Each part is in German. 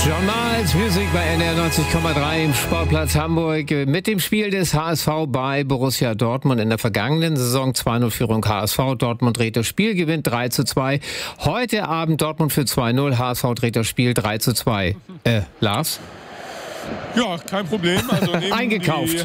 John Miles Music bei NDR 90,3 im Sportplatz Hamburg mit dem Spiel des HSV bei Borussia Dortmund in der vergangenen Saison. 2-0-Führung HSV, Dortmund dreht das Spiel, gewinnt 3:2. Heute Abend Dortmund für 2-0, HSV dreht das Spiel 3:2. Lars? Ja, kein Problem. Also eingekauft.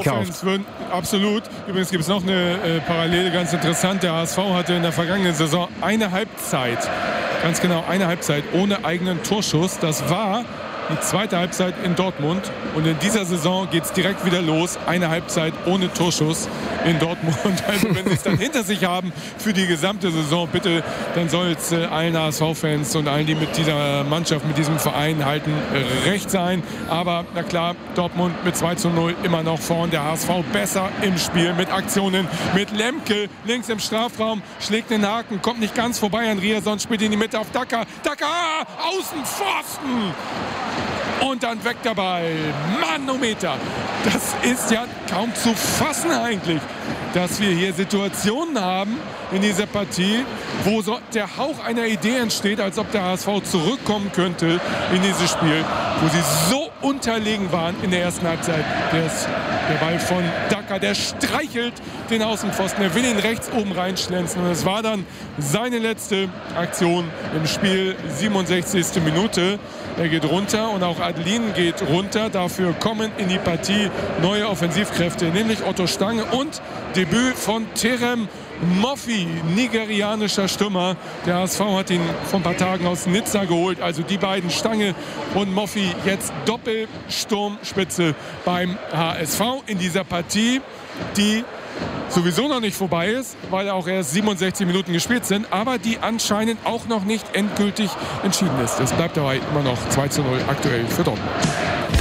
Absolut. Übrigens gibt es noch eine Parallele, ganz interessant. Der HSV hatte in der vergangenen Saison eine Halbzeit, ganz genau eine Halbzeit ohne eigenen Torschuss. Das war die zweite Halbzeit in Dortmund. Und in dieser Saison geht es direkt wieder los. Eine Halbzeit ohne Torschuss in Dortmund. Also wenn sie es dann hinter sich haben für die gesamte Saison, bitte, dann soll es allen HSV-Fans und allen, die mit dieser Mannschaft, mit diesem Verein halten, recht sein. Aber na klar, Dortmund mit 2:0 immer noch vorn. Der HSV besser im Spiel mit Aktionen. Mit Lemke links im Strafraum, schlägt den Haken, kommt nicht ganz vorbei an Riasson, spielt in die Mitte auf Daka. Daka, Außenpfosten! Und dann weg der Ball. Manometer. Das ist ja kaum zu fassen eigentlich, dass wir hier Situationen haben in dieser Partie, wo so der Hauch einer Idee entsteht, als ob der HSV zurückkommen könnte in dieses Spiel, wo sie so unterlegen waren in der ersten Halbzeit. Der Ball von Daka, der streichelt den Außenpfosten, er will ihn rechts oben reinschlänzen. Und es war dann seine letzte Aktion im Spiel, 67. Minute. Er geht runter und auch Adelin geht runter. Dafür kommen in die Partie neue Offensivkräfte, nämlich Otto Stange und Debüt von Terem Moffi, nigerianischer Stürmer. Der HSV hat ihn vor ein paar Tagen aus Nizza geholt. Also die beiden, Stange und Moffi, jetzt Doppelsturmspitze beim HSV in dieser Partie, die sowieso noch nicht vorbei ist, weil auch erst 67 Minuten gespielt sind, aber die anscheinend auch noch nicht endgültig entschieden ist. Es bleibt dabei immer noch 2:0 aktuell für Dortmund.